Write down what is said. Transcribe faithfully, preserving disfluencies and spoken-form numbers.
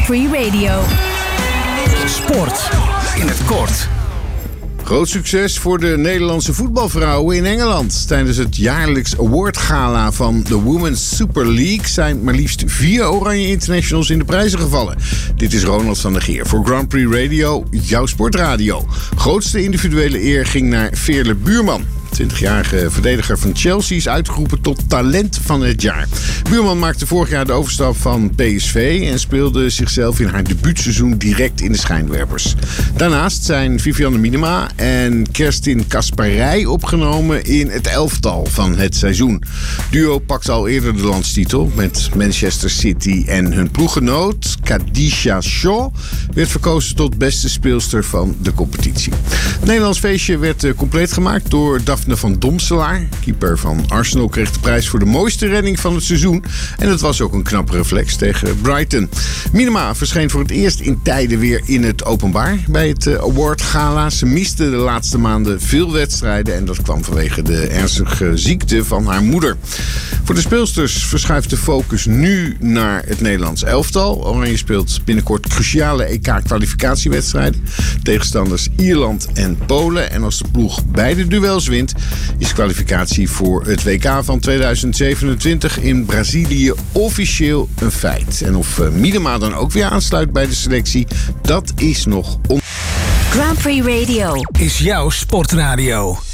Prix Radio. Sport in het kort. Groot succes voor de Nederlandse voetbalvrouwen in Engeland. Tijdens het jaarlijks awardgala van de Women's Super League zijn maar liefst vier Oranje Internationals in de prijzen gevallen. Dit is Ronald van der Geer voor Grand Prix Radio, jouw sportradio. Grootste individuele eer ging naar Veerle Buurman. twintigjarige verdediger van Chelsea is uitgeroepen tot talent van het jaar. Buurman maakte vorig jaar de overstap van P S V en speelde zichzelf in haar debuutseizoen direct in de schijnwerpers. Daarnaast zijn Vivianne Minima en Kerstin Kasparij opgenomen in het elftal van het seizoen. Duo pakte al eerder de landstitel met Manchester City en hun ploeggenoot Khadija Shaw werd verkozen tot beste speelster van de competitie. Het Nederlands feestje werd compleet gemaakt door Daphne van Domselaar. Keeper van Arsenal kreeg de prijs voor de mooiste redding van het seizoen. En het was ook een knappe reflex tegen Brighton. Minima verscheen voor het eerst in tijden weer in het openbaar bij het awardgala. Ze miste de laatste maanden veel wedstrijden en dat kwam vanwege de ernstige ziekte van haar moeder. Voor de speelsters verschuift de focus nu naar het Nederlands elftal. Oranje speelt binnenkort cruciale E K-kwalificatiewedstrijden. Tegenstanders Ierland en Polen. En als de ploeg beide duels wint, is kwalificatie voor het W K van tweeduizend zevenentwintig in Brazilië officieel een feit. En of Minima dan ook weer aansluit bij de selectie, dat is nog on... Grand Prix Radio is jouw sportradio.